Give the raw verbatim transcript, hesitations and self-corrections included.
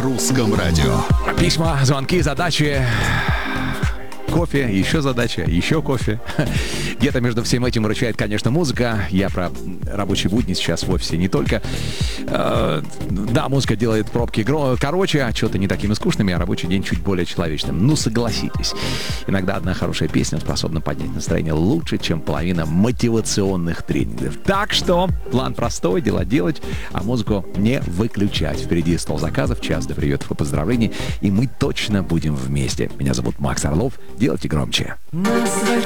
русском радио. Письма, звонки, задачи. Кофе, еще задача, еще кофе. Где-то между всем этим выручает, конечно, музыка. Я про рабочие будни сейчас в офисе не только. Э, да, музыка делает пробки гро- короче, а что-то не такими скучными, а рабочий день чуть более человечным. Ну, согласитесь. Иногда одна хорошая песня способна поднять настроение лучше, чем половина мотивационных тренингов. Так что план простой, дела делать, а музыку не выключать. Впереди стол заказов, час до приветов и поздравлений, и мы точно будем вместе. Меня зовут Макс Орлов. Делайте громче.